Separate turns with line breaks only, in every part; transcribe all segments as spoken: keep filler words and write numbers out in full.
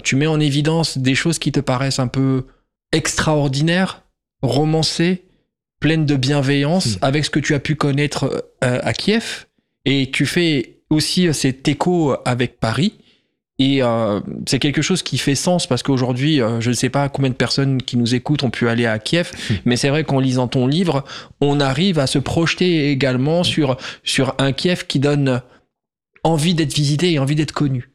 tu mets en évidence des choses qui te paraissent un peu extraordinaires, romancées, pleines de bienveillance, mmh. avec ce que tu as pu connaître euh, à Kiev. Et tu fais aussi cet écho avec Paris. Et euh, c'est quelque chose qui fait sens parce qu'aujourd'hui, euh, je ne sais pas combien de personnes qui nous écoutent ont pu aller à Kiev, mmh. mais c'est vrai qu'en lisant ton livre, on arrive à se projeter également mmh. sur, sur un Kiev qui donne envie d'être visité et envie d'être connu.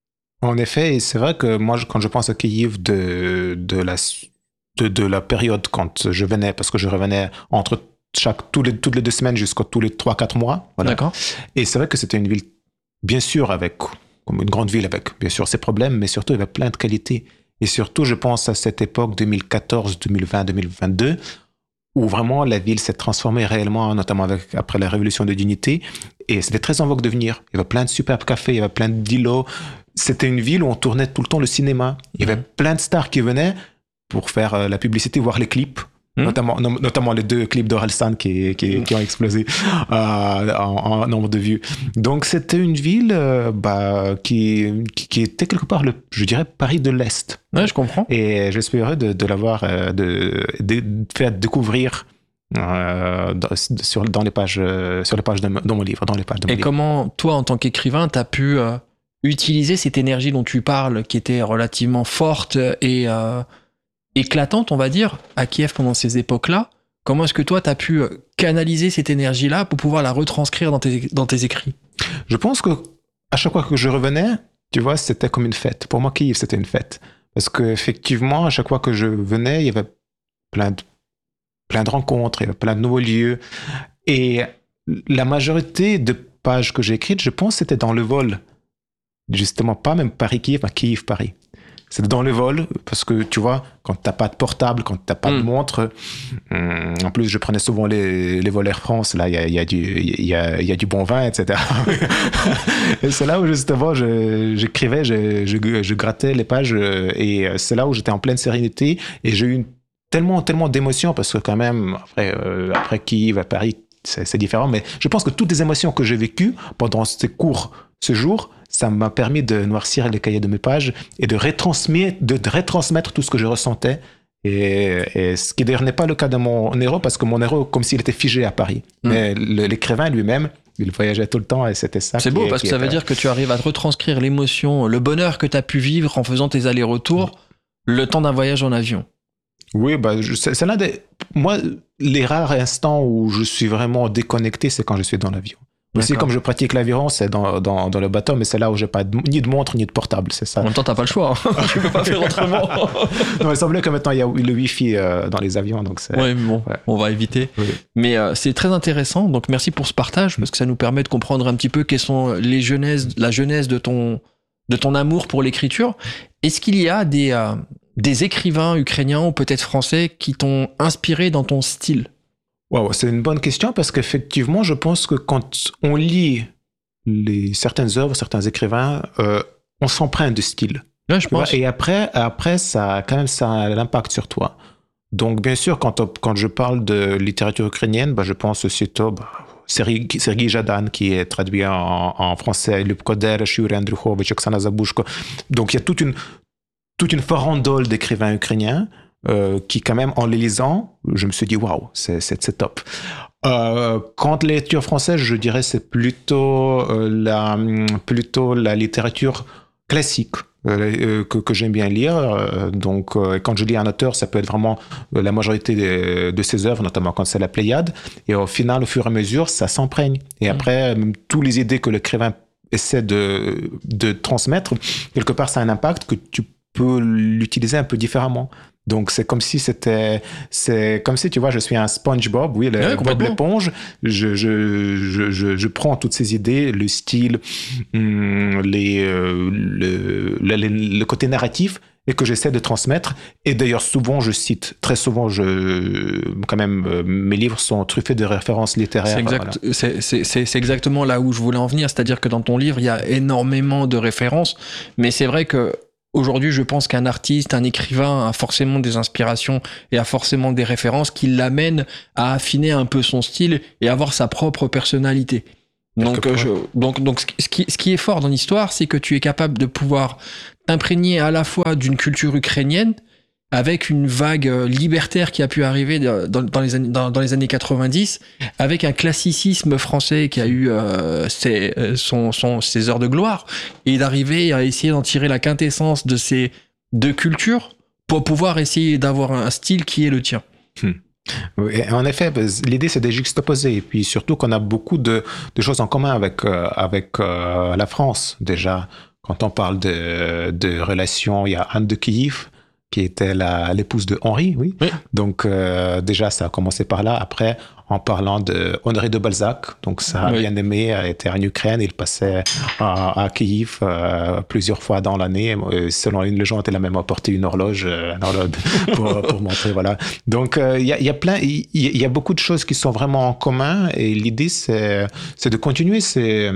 En effet, et c'est vrai que moi, quand je pense à Kiev de, de, la, de, de la période quand je venais, parce que je revenais entre chaque, tous les, toutes les deux semaines jusqu'à tous les trois quatre mois. Voilà.
D'accord.
Et c'est vrai que c'était une ville, bien sûr, avec... comme une grande ville avec, bien sûr, ses problèmes, mais surtout, il y avait plein de qualités. Et surtout, je pense à cette époque deux mille quatorze, deux mille vingt, deux mille vingt-deux, où vraiment la ville s'est transformée réellement, notamment avec, après la révolution de dignité. Et c'était très en vogue de venir. Il y avait plein de superbes cafés, il y avait plein d'îlots. C'était une ville où on tournait tout le temps le cinéma. Il y avait mmh. plein de stars qui venaient pour faire la publicité, voir les clips. Mmh. Notamment, no, notamment les deux clips d'Orelsan qui, qui, mmh. qui ont explosé euh, en, en nombre de vues. Donc c'était une ville euh, bah, qui, qui, qui était quelque part, le, je dirais, Paris de l'Est.
Ouais, je comprends.
Et je suis heureux de, de l'avoir euh, de, de, de faire découvrir euh, dans, sur, dans les pages, euh, sur les pages de, de mon livre. Dans les pages de mon
Et
livre.
comment, toi, en tant qu'écrivain, tu as pu euh, utiliser cette énergie dont tu parles, qui était relativement forte et... Euh, éclatante, on va dire, à Kiev pendant ces époques-là. Comment est-ce que toi, tu as pu canaliser cette énergie-là pour pouvoir la retranscrire dans tes, dans tes écrits?
Je pense que à chaque fois que je revenais, tu vois, c'était comme une fête. Pour moi, Kiev, c'était une fête. Parce qu'effectivement, à chaque fois que je venais, il y avait plein de, plein de rencontres, il y avait plein de nouveaux lieux. Et la majorité de pages que j'ai écrites, je pense, c'était dans le vol. Justement, pas même Paris-Kiev, mais Kiev-Paris. C'est dans le vol, parce que tu vois, quand t'as pas de portable, quand t'as pas mmh. de montre, hum, en plus je prenais souvent les, les vols Air France, là il y a, y, a y, a, y a du bon vin, et cetera. Et c'est là où justement je, j'écrivais, je, je, je grattais les pages, et c'est là où j'étais en pleine sérénité, et j'ai eu une, tellement, tellement d'émotions, parce que quand même, après, euh, après Kiev, à Paris, c'est, c'est différent, mais je pense que toutes les émotions que j'ai vécues pendant ces courts séjours, ça m'a permis de noircir les cahiers de mes pages et de retransmettre, de, de retransmettre tout ce que je ressentais. Et, et ce qui d'ailleurs n'est pas le cas de mon héros, parce que mon héros, comme s'il était figé à Paris. Mmh. Mais le, l'écrivain lui-même, il voyageait tout le temps et c'était ça.
C'est
qui
beau
est,
parce que ça
est,
veut dire que tu arrives à te retranscrire l'émotion, le bonheur que tu as pu vivre en faisant tes allers-retours, mmh. le temps d'un voyage en avion.
Oui, bah, je, c'est, c'est l'un des... Moi, les rares instants où je suis vraiment déconnecté, c'est quand je suis dans l'avion. Aussi, D'accord. comme je pratique l'aviron, c'est dans, dans, dans le bateau, mais c'est là où j'ai pas de, ni de montre ni de portable, c'est ça.
En même temps, t'as pas le choix. Hein. Tu peux pas faire autrement.
Non, il semblait que maintenant il y a le Wi-Fi euh, dans les avions, donc c'est.
Ouais, bon, ouais. on va éviter. Oui. Mais euh, c'est très intéressant. Donc merci pour ce partage parce que ça nous permet de comprendre un petit peu quelles sont les genèses, la genèse de ton de ton amour pour l'écriture. Est-ce qu'il y a des euh, des écrivains ukrainiens ou peut-être français qui t'ont inspiré dans ton style?
Wow, c'est une bonne question parce qu'effectivement, je pense que quand on lit les, certaines œuvres, certains écrivains, euh, on s'emprunte du style.
Ouais, je pense.
Et après, après ça, quand même, ça a l'impact sur toi. Donc, bien sûr, quand, quand je parle de littérature ukrainienne, bah, je pense aussitôt bah, Sergei, Sergei Jadan, qui est traduit en, en français, Lyubko Derech, Yuri Andrukhovich, Oksana Zabushko. Donc, il y a toute une, toute une farandole d'écrivains ukrainiens. Euh, qui quand même, en les lisant, je me suis dit, waouh, c'est, c'est, c'est top. Euh, quand la littérature française, je dirais, c'est plutôt, euh, la, plutôt la littérature classique euh, que, que j'aime bien lire. Euh, donc, euh, quand je lis un auteur, ça peut être vraiment la majorité de, de ses œuvres, notamment quand c'est la Pléiade. Et au final, au fur et à mesure, ça s'imprègne. Et après, même toutes les idées que l'écrivain essaie de, de transmettre, quelque part, ça a un impact que tu peux l'utiliser un peu différemment. Donc, c'est comme si c'était, c'est comme si, tu vois, je suis un SpongeBob, oui, le
ouais,
Bob l'éponge. Je, je, je, je, je prends toutes ces idées, le style, hum, les, euh, le, le, le côté narratif, et que j'essaie de transmettre. Et d'ailleurs, souvent, je cite, très souvent, je, quand même, euh, mes livres sont truffés de références littéraires.
C'est, exact, voilà. c'est, c'est, c'est, c'est exactement là où je voulais en venir. C'est-à-dire que dans ton livre, il y a énormément de références, mais c'est vrai que aujourd'hui, je pense qu'un artiste, un écrivain a forcément des inspirations et a forcément des références qui l'amènent à affiner un peu son style et avoir sa propre personnalité. Donc, euh, je, donc, donc ce, qui, ce qui est fort dans l'histoire, c'est que tu es capable de pouvoir t'imprégner à la fois d'une culture ukrainienne, avec une vague libertaire qui a pu arriver dans, dans, les, années, dans, dans les années quatre-vingt-dix, avec un classicisme français qui a eu euh, ses, son, son, ses heures de gloire, et d'arriver à essayer d'en tirer la quintessence de ces deux cultures pour pouvoir essayer d'avoir un style qui est le tien.
Hmm. Oui, en effet, l'idée c'est de juxtaposer, et puis surtout qu'on a beaucoup de, de choses en commun avec, euh, avec euh, la France. Déjà, quand on parle de, de relations, il y a Anne de Kiev, qui était la, l'épouse de Henri, oui. oui. Donc euh, déjà, ça a commencé par là. Après, en parlant de Honoré de Balzac, donc sa oui. bien-aimé était en Ukraine, il passait à, à Kiev euh, plusieurs fois dans l'année. Selon une légende, il a même apporté une horloge, une horloge pour, pour montrer, voilà. Donc il euh, y, y a plein, il y, y a beaucoup de choses qui sont vraiment en commun, et l'idée c'est, c'est de continuer ces,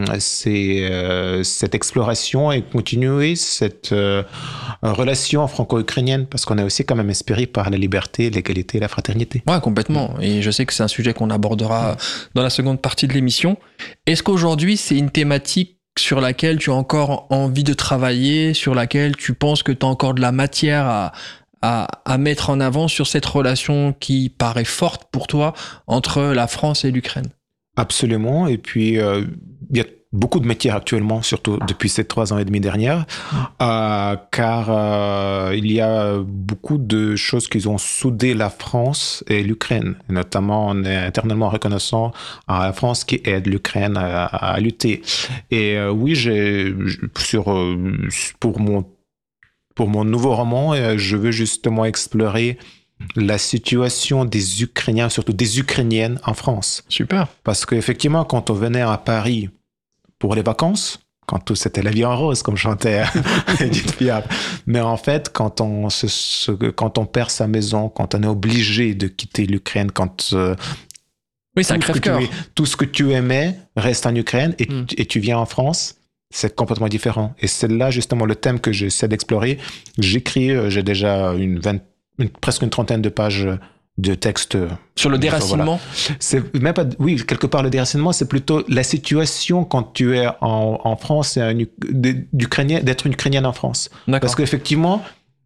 ces, euh, cette exploration et continuer cette euh, relation franco-ukrainienne, parce qu'on est aussi quand même inspiré par la liberté, l'égalité et la fraternité.
Ouais, complètement. Et je sais que c'est un sujet qu'on abordera dans la seconde partie de l'émission. Est-ce qu'aujourd'hui, c'est une thématique sur laquelle tu as encore envie de travailler, sur laquelle tu penses que tu as encore de la matière à, à, à mettre en avant sur cette relation qui paraît forte pour toi entre la France et l'Ukraine?
Absolument. Et puis, il euh, y a beaucoup de métiers actuellement, surtout depuis ces trois ans et demi dernières, euh, car euh, il y a beaucoup de choses qui ont soudé la France et l'Ukraine. Et notamment, on est éternellement reconnaissant à la France qui aide l'Ukraine à, à lutter. Et euh, oui, j'ai, sur, euh, pour, mon, pour mon nouveau roman, euh, je veux justement explorer la situation des Ukrainiens, surtout des Ukrainiennes en France.
Super.
Parce qu'effectivement, quand on venait à Paris pour les vacances, quand tout c'était la vie en rose, comme chantait Edith Piaf. Mais en fait, quand on, se, se, quand on perd sa maison, quand on est obligé de quitter l'Ukraine, quand euh,
oui, c'est un crève-cœur.
Tout ce que tu aimais reste en Ukraine et, mm. et tu viens en France, c'est complètement différent. Et c'est là justement le thème que j'essaie d'explorer. J'écris, j'ai déjà une, vingt, une presque une trentaine de pages de textes.
Sur le déracinement.
Voilà. C'est même pas, oui, quelque part le déracinement, c'est plutôt la situation quand tu es en, en France, et un, d'Ukrainien, d'être une Ukrainienne en France. D'accord. Parce qu'effectivement,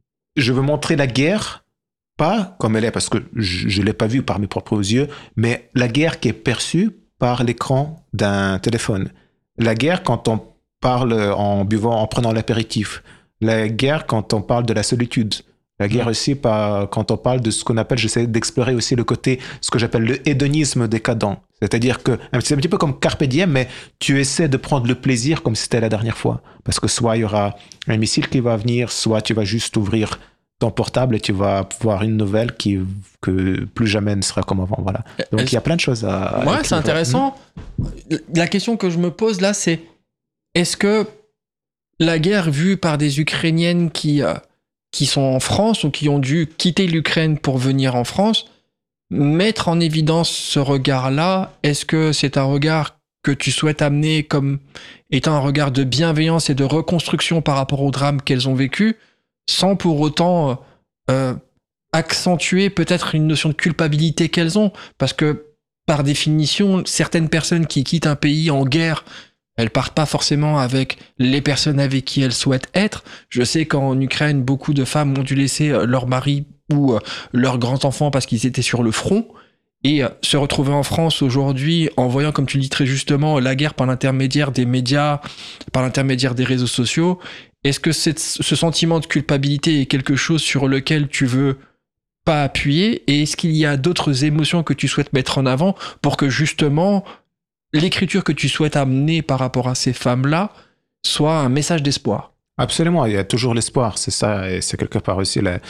je veux montrer la guerre, pas comme elle est, parce que je ne l'ai pas vue par mes propres yeux, mais la guerre qui est perçue par l'écran d'un téléphone. La guerre quand on parle en buvant, en prenant l'apéritif. La guerre quand on parle de la solitude. La guerre aussi, pas, quand on parle de ce qu'on appelle, j'essaie d'explorer aussi le côté, ce que j'appelle le hédonisme décadent. C'est-à-dire que c'est un petit peu comme Carpe Diem, mais tu essaies de prendre le plaisir comme si c'était la dernière fois. Parce que soit il y aura un missile qui va venir, soit tu vas juste ouvrir ton portable et tu vas voir une nouvelle qui, que plus jamais ne sera comme avant. Voilà. Donc il y a plein de choses à...
Ouais, c'est intéressant. Mmh. La question que je me pose là, c'est est-ce que la guerre vue par des Ukrainiennes qui... Euh, qui sont en France ou qui ont dû quitter l'Ukraine pour venir en France, mettre en évidence ce regard-là, est-ce que c'est un regard que tu souhaites amener comme étant un regard de bienveillance et de reconstruction par rapport au drame qu'elles ont vécu, sans pour autant euh, accentuer peut-être une notion de culpabilité qu'elles ont? Parce que, par définition, certaines personnes qui quittent un pays en guerre, elles partent pas forcément avec les personnes avec qui elles souhaitent être. Je sais qu'en Ukraine, beaucoup de femmes ont dû laisser leur mari ou leurs grands-enfants parce qu'ils étaient sur le front. Et se retrouver en France aujourd'hui en voyant, comme tu le dis très justement, la guerre par l'intermédiaire des médias, par l'intermédiaire des réseaux sociaux, est-ce que cette, ce sentiment de culpabilité est quelque chose sur lequel tu veux pas appuyer? Et est-ce qu'il y a d'autres émotions que tu souhaites mettre en avant pour que justement... l'écriture que tu souhaites amener par rapport à ces femmes-là soit un message d'espoir?
Absolument, il y a toujours l'espoir, c'est ça, et c'est quelque part aussi le,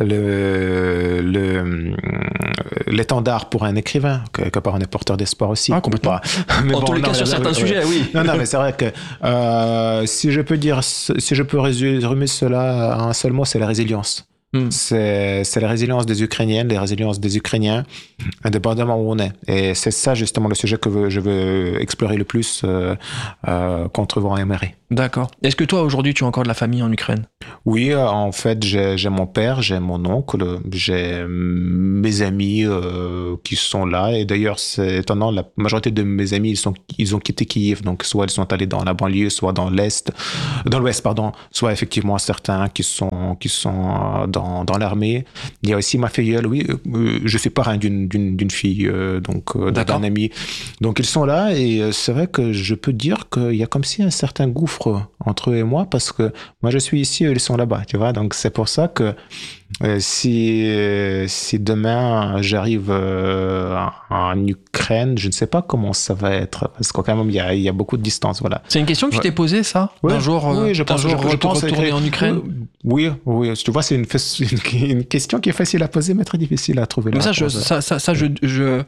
le, le, l'étendard pour un écrivain, quelque part on est porteur d'espoir aussi.
Ah, complètement.
Mais
en bon, tous les cas, non, sur là, certains là, sujets, oui.
Non, non, mais c'est vrai que euh, si je peux dire, si je peux résumer cela en un seul mot, c'est la résilience. Mm. C'est, c'est la résilience des Ukrainiennes, la résilience des Ukrainiens, indépendamment où on est. Et c'est ça justement le sujet que je veux explorer le plus euh, euh, contre vent et marée.
D'accord. Est-ce que toi, aujourd'hui, tu as encore de la famille en Ukraine?
Oui, euh, en fait, j'ai, j'ai mon père, j'ai mon oncle, j'ai mes amis euh, qui sont là. Et d'ailleurs, c'est étonnant, la majorité de mes amis, ils, sont, ils ont quitté Kiev. Donc, soit ils sont allés dans la banlieue, soit dans l'Est, dans l'Ouest, pardon. Soit effectivement certains qui sont, qui sont dans, dans l'armée. Il y a aussi ma filleule, oui. Euh, je suis parrain d'une, d'une, d'une fille, euh, donc euh, d'un ami. Donc, ils sont là et c'est vrai que je peux dire qu'il y a comme si un certain gouffre entre eux et moi, parce que moi je suis ici, eux ils sont là-bas, tu vois. Donc c'est pour ça que euh, si euh, si demain j'arrive euh, en Ukraine, je ne sais pas comment ça va être, parce que quand même il y a il y a beaucoup de distance, voilà.
C'est une question que
ouais.
tu t'es posée, ça,
ouais.
d'un jour,
oui, je pense,
jour
je, je pense
retourner en Ukraine.
Oui, oui, tu vois, c'est une, une, une question qui est facile à poser, mais très difficile à trouver.
Mais ça, je, ça, ça, ça, je, je,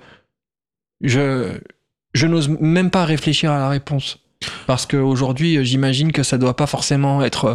je, je n'ose même pas réfléchir à la réponse. Parce qu'aujourd'hui, j'imagine que ça doit pas forcément être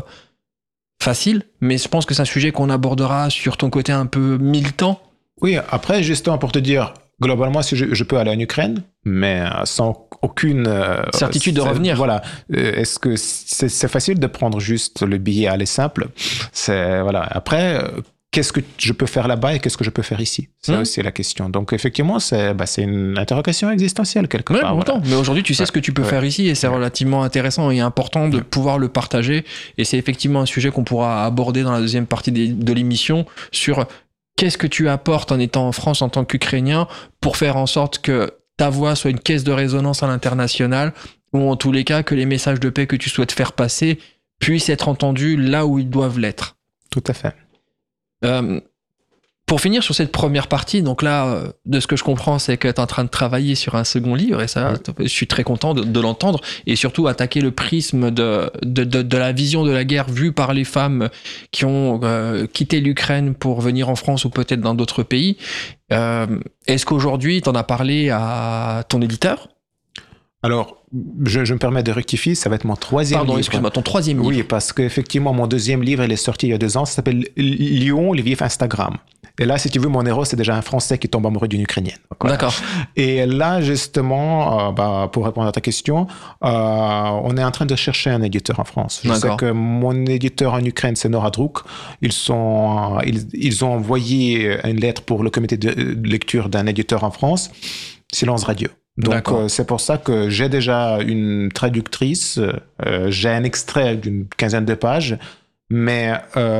facile, mais je pense que c'est un sujet qu'on abordera sur ton côté un peu militant.
Oui, après, justement, pour te dire, globalement, si je, je peux aller en Ukraine, mais sans aucune euh,
certitude de revenir.
Voilà. Est-ce que c'est, c'est facile de prendre juste le billet aller simple? C'est, voilà. Après, qu'est-ce que je peux faire là-bas et qu'est-ce que je peux faire ici? C'est mmh. aussi la question. Donc, effectivement, c'est, bah, c'est une interrogation existentielle quelque
ouais,
part.
Voilà. Mais aujourd'hui, tu sais
ouais.
ce que tu peux
ouais.
faire ici et c'est ouais. relativement intéressant et important de ouais. pouvoir le partager. Et c'est effectivement un sujet qu'on pourra aborder dans la deuxième partie de l'émission sur qu'est-ce que tu apportes en étant en France en tant qu'Ukrainien pour faire en sorte que ta voix soit une caisse de résonance à l'international ou en tous les cas que les messages de paix que tu souhaites faire passer puissent être entendus là où ils doivent l'être.
Tout à fait.
Euh, pour finir sur cette première partie, donc là, euh, de ce que je comprends, c'est que tu es en train de travailler sur un second livre, et ça, oui. je suis très content de, de l'entendre, et surtout attaquer le prisme de, de, de, de la vision de la guerre vue par les femmes qui ont euh, quitté l'Ukraine pour venir en France ou peut-être dans d'autres pays. Euh, est-ce qu'aujourd'hui, tu en as parlé à ton éditeur ?
Alors, je, je me permets de rectifier, ça va être mon troisième
Pardon,
livre.
Pardon, excuse-moi, ton troisième livre.
Oui, parce qu'effectivement, mon deuxième livre, il est sorti il y a deux ans, ça s'appelle Lyon, Lviv, Instagram. Et là, si tu veux, mon héros, c'est déjà un Français qui tombe amoureux d'une Ukrainienne. Voilà.
D'accord.
Et là, justement, euh, bah, pour répondre à ta question, euh, on est en train de chercher un éditeur en France. Je D'accord. sais que mon éditeur en Ukraine, c'est Nora Druk. Ils, sont, ils, ils ont envoyé une lettre pour le comité de lecture d'un éditeur en France, Silence Radio. Donc, euh, c'est pour ça que j'ai déjà une traductrice, euh, j'ai un extrait d'une quinzaine de pages, mais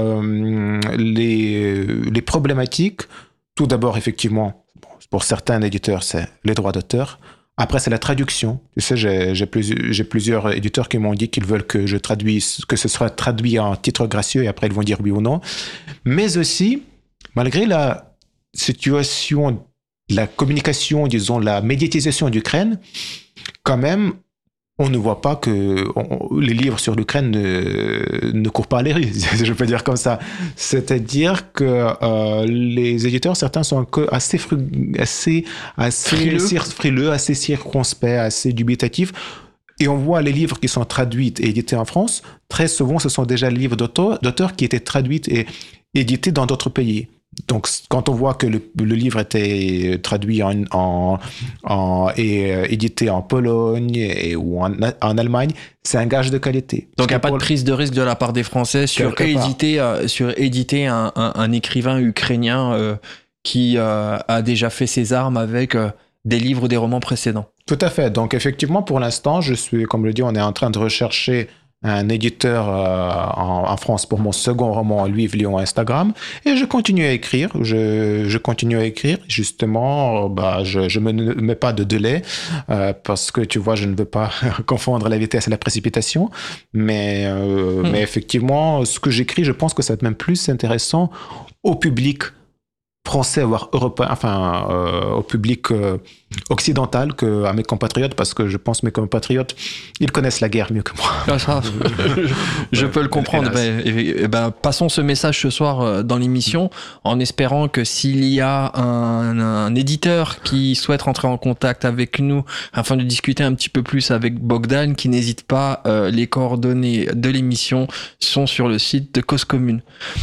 euh, les, les problématiques, tout d'abord, effectivement, pour certains éditeurs, c'est les droits d'auteur. Après, c'est la traduction. Tu sais, j'ai, j'ai, plusieurs, j'ai plusieurs éditeurs qui m'ont dit qu'ils veulent que je traduise, que ce soit traduit en titre gracieux, et après, ils vont dire oui ou non. Mais aussi, malgré la situation, la communication, disons, la médiatisation d'Ukraine, quand même, on ne voit pas que on, les livres sur l'Ukraine ne, ne courent pas les rues, je peux dire comme ça. C'est-à-dire que euh, les éditeurs, certains sont assez, fru, assez, assez frileux. frileux, assez circonspects, assez dubitatifs. Et on voit les livres qui sont traduits et édités en France, très souvent, ce sont déjà les livres d'auteurs, d'auteurs qui étaient traduits et édités dans d'autres pays. Donc, quand on voit que le, le livre était traduit en, en, en, et euh, édité en Pologne et, ou en, en Allemagne, c'est un gage de qualité.
Donc, il n'y a pas de prise de risque de la part des Français sur éditer, euh, sur éditer un, un, un écrivain ukrainien euh, qui euh, a déjà fait ses armes avec euh, des livres ou des romans précédents.
Tout à fait. Donc, effectivement, pour l'instant, je suis, comme je le dis, on est en train de rechercher un éditeur euh, en, en France pour mon second roman, Lviv, Lyon, Instagram. Et je continue à écrire. Je, je continue à écrire. Justement, bah, je ne me mets pas de délai euh, parce que, tu vois, je ne veux pas confondre la vitesse et la précipitation. Mais, euh, mmh. mais effectivement, ce que j'écris, je pense que ça va être même plus intéressant au public français, voire européen, enfin euh, au public euh, occidental qu'à mes compatriotes, parce que je pense que mes compatriotes, ils connaissent la guerre mieux que moi.
Ah, ça, je, je peux le comprendre. Ben, et, et ben, passons ce message ce soir dans l'émission, en espérant que s'il y a un, un éditeur qui souhaite rentrer en contact avec nous afin de discuter un petit peu plus avec Bogdan, qui n'hésite pas, euh, les coordonnées de l'émission sont sur le site de Cause Commune.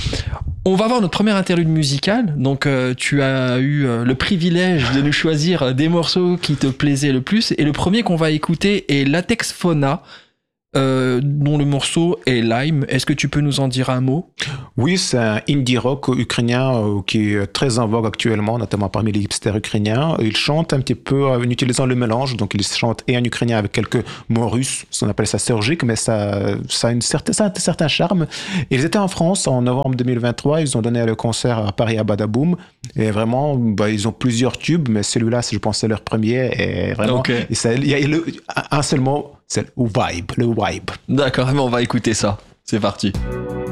On va voir notre première interlude musicale. Donc, euh, tu as eu euh, le privilège de nous choisir des morceaux qui te plaisaient le plus. Et le premier qu'on va écouter est Latex Fauna, euh, dont le morceau est Lime. Est-ce que tu peux nous en dire un mot?
Oui, c'est un indie rock ukrainien euh, qui est très en vogue actuellement, notamment parmi les hipsters ukrainiens. Il chante un petit peu en utilisant le mélange, donc il chante et en ukrainien avec quelques mots russes, on appelle ça surgique, mais ça, ça a une certaine, ça a un certain charme. Ils étaient en France en novembre deux mille vingt-trois, ils ont donné le concert à Paris à Badaboum, et vraiment, bah, ils ont plusieurs tubes, mais celui-là, je pense, c'est leur premier, et vraiment,
Okay.
et ça, il y a le, un seul mot, c'est le vibe, le vibe.
D'accord, mais on va écouter ça. C'est parti.